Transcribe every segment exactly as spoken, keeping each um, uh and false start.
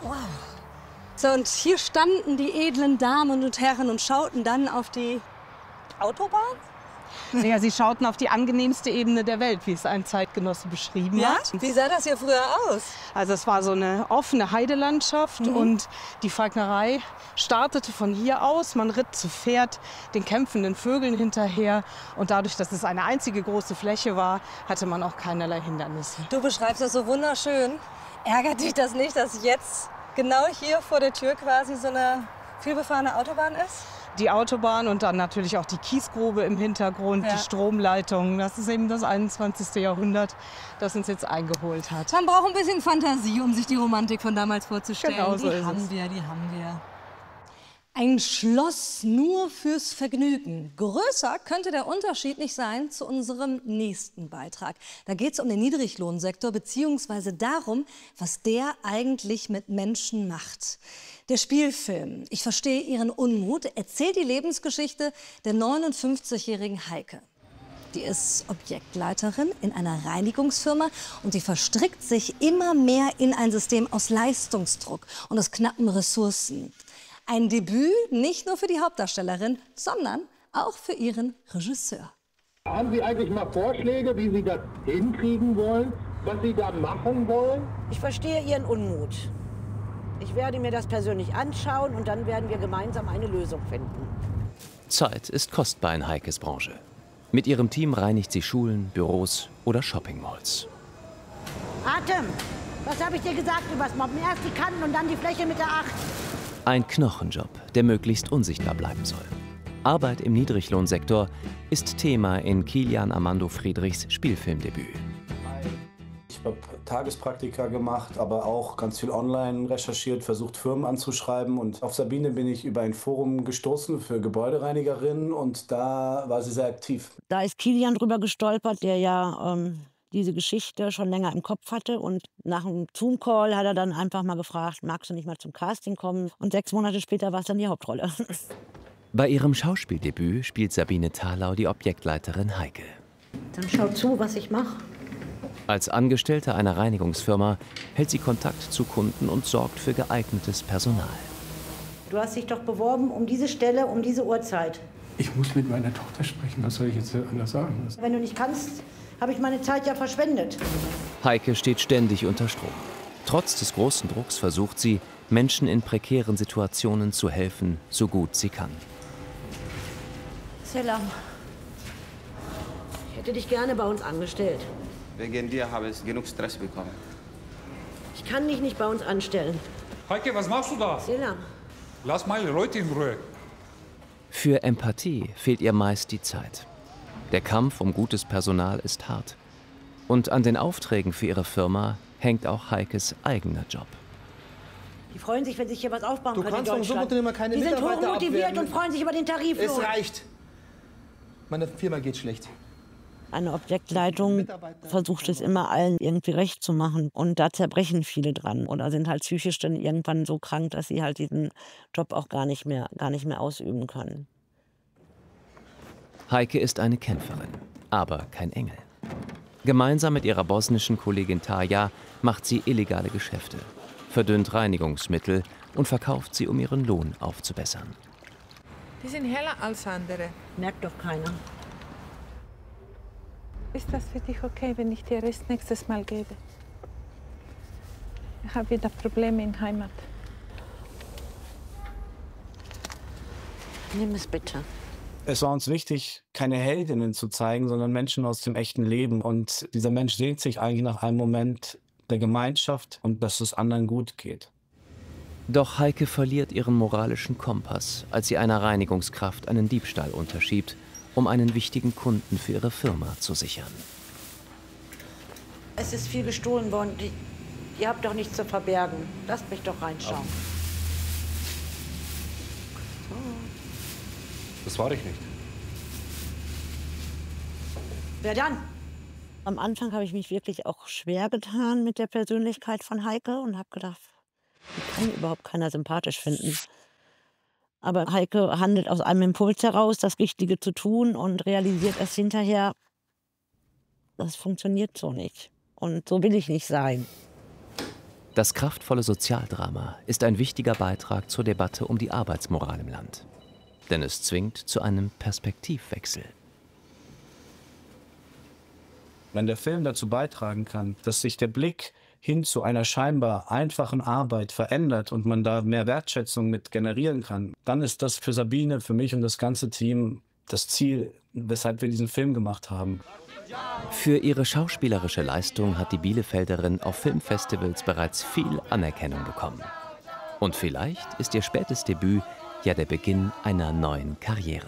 Wow. So, und hier standen die edlen Damen und Herren und schauten dann auf die Autobahn? Naja, sie schauten auf die angenehmste Ebene der Welt, wie es ein Zeitgenosse beschrieben Ja? hat. Wie sah das hier früher aus? Also es war so eine offene Heidelandschaft Mhm. und die Falknerei startete von hier aus. Man ritt zu Pferd den kämpfenden Vögeln hinterher und dadurch, dass es eine einzige große Fläche war, hatte man auch keinerlei Hindernisse. Du beschreibst das so wunderschön. Ärgert dich das nicht, dass jetzt genau hier vor der Tür quasi so eine vielbefahrene Autobahn ist? Die Autobahn und dann natürlich auch die Kiesgrube im Hintergrund, Ja. die Stromleitung. Das ist eben das einundzwanzigste Jahrhundert, das uns jetzt eingeholt hat. Man braucht ein bisschen Fantasie, um sich die Romantik von damals vorzustellen. Genau so die ist haben es. wir, die haben wir. Ein Schloss nur fürs Vergnügen. Größer könnte der Unterschied nicht sein zu unserem nächsten Beitrag. Da geht es um den Niedriglohnsektor beziehungsweise darum, was der eigentlich mit Menschen macht. Der Spielfilm Ich verstehe Ihren Unmut erzählt die Lebensgeschichte der neunundfünfzigjährigen Heike. Die ist Objektleiterin in einer Reinigungsfirma und die verstrickt sich immer mehr in ein System aus Leistungsdruck und aus knappen Ressourcen. Ein Debüt nicht nur für die Hauptdarstellerin, sondern auch für ihren Regisseur. Haben Sie eigentlich mal Vorschläge, wie Sie das hinkriegen wollen, was Sie da machen wollen? Ich verstehe Ihren Unmut. Ich werde mir das persönlich anschauen und dann werden wir gemeinsam eine Lösung finden. Zeit ist kostbar in Heikes Branche. Mit ihrem Team reinigt sie Schulen, Büros oder Shoppingmalls. Atem! Was habe ich dir gesagt übers Mobben? Erst die Kanten und dann die Fläche mit der Acht. Ein Knochenjob, der möglichst unsichtbar bleiben soll. Arbeit im Niedriglohnsektor ist Thema in Kilian Armando Friedrichs Spielfilmdebüt. Ich habe Tagespraktika gemacht, aber auch ganz viel online recherchiert, versucht Firmen anzuschreiben. Und auf Sabine bin ich über ein Forum gestoßen für Gebäudereinigerinnen und da war sie sehr aktiv. Da ist Kilian drüber gestolpert, der ja ähm, diese Geschichte schon länger im Kopf hatte. Und nach einem Zoom-Call hat er dann einfach mal gefragt, magst du nicht mal zum Casting kommen? Und sechs Monate später war es dann die Hauptrolle. Bei ihrem Schauspieldebüt spielt Sabine Thalau die Objektleiterin Heike. Dann schau zu, was ich mache. Als Angestellte einer Reinigungsfirma hält sie Kontakt zu Kunden und sorgt für geeignetes Personal. Du hast dich doch beworben um diese Stelle, um diese Uhrzeit. Ich muss mit meiner Tochter sprechen, was soll ich jetzt anders sagen? Wenn du nicht kannst, habe ich meine Zeit ja verschwendet. Heike steht ständig unter Strom. Trotz des großen Drucks versucht sie, Menschen in prekären Situationen zu helfen, so gut sie kann. Selam. Ich hätte dich gerne bei uns angestellt. Wegen dir habe ich genug Stress bekommen. Ich kann dich nicht bei uns anstellen. Heike, was machst du da? Selam. Lass meine Leute in Ruhe. Für Empathie fehlt ihr meist die Zeit. Der Kampf um gutes Personal ist hart. Und an den Aufträgen für ihre Firma hängt auch Heikes eigener Job. Die freuen sich, wenn sich hier was aufbauen Du kann in kannst vom Deutschland. Subunternehmer keine Die sind Mitarbeiter hochmotiviert abwerben. und freuen sich über den Tariflohn. Es reicht. Meine Firma geht schlecht. Eine Objektleitung versucht es immer allen irgendwie recht zu machen. Und da zerbrechen viele dran oder sind halt psychisch dann irgendwann so krank, dass sie halt diesen Job auch gar nicht mehr, gar nicht mehr ausüben können. Heike ist eine Kämpferin, aber kein Engel. Gemeinsam mit ihrer bosnischen Kollegin Taja macht sie illegale Geschäfte, verdünnt Reinigungsmittel und verkauft sie, um ihren Lohn aufzubessern. Die sind heller als andere. Merkt doch keiner. Ist das für dich okay, wenn ich dir Rest nächstes Mal gebe? Ich habe wieder Probleme in Heimat. Nimm es bitte. Es war uns wichtig, keine Heldinnen zu zeigen, sondern Menschen aus dem echten Leben. Und dieser Mensch sehnt sich eigentlich nach einem Moment der Gemeinschaft und dass es anderen gut geht. Doch Heike verliert ihren moralischen Kompass, als sie einer Reinigungskraft einen Diebstahl unterschiebt, um einen wichtigen Kunden für ihre Firma zu sichern. Es ist viel gestohlen worden. Die, ihr habt doch nichts zu verbergen. Lasst mich doch reinschauen. So. Das war ich nicht. Wer dann? Am Anfang habe ich mich wirklich auch schwer getan mit der Persönlichkeit von Heike und habe gedacht, die kann überhaupt keiner sympathisch finden. Aber Heike handelt aus einem Impuls heraus, das Richtige zu tun und realisiert erst hinterher, das funktioniert so nicht. Und so will ich nicht sein. Das kraftvolle Sozialdrama ist ein wichtiger Beitrag zur Debatte um die Arbeitsmoral im Land. Denn es zwingt zu einem Perspektivwechsel. Wenn der Film dazu beitragen kann, dass sich der Blick hin zu einer scheinbar einfachen Arbeit verändert und man da mehr Wertschätzung mit generieren kann, dann ist das für Sabine, für mich und das ganze Team das Ziel, weshalb wir diesen Film gemacht haben. Für ihre schauspielerische Leistung hat die Bielefelderin auf Filmfestivals bereits viel Anerkennung bekommen. Und vielleicht ist ihr spätes Debüt ja der Beginn einer neuen Karriere.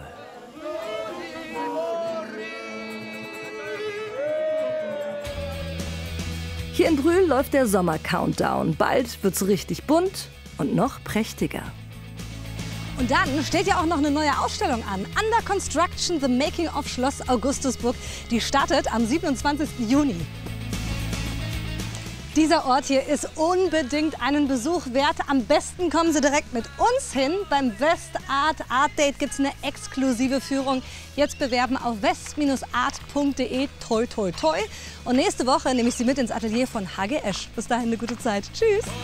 Hier in Brühl läuft der Sommer-Countdown. Bald wird's richtig bunt und noch prächtiger. Und dann steht ja auch noch eine neue Ausstellung an. Under Construction, The Making of Schloss Augustusburg. Die startet am siebenundzwanzigsten Juni. Dieser Ort hier ist unbedingt einen Besuch wert. Am besten kommen Sie direkt mit uns hin. Beim West Art Art Date gibt es eine exklusive Führung. Jetzt bewerben auf west art punkt de. Toi, toi, toi. Und nächste Woche nehme ich Sie mit ins Atelier von H G Esch. Bis dahin eine gute Zeit. Tschüss.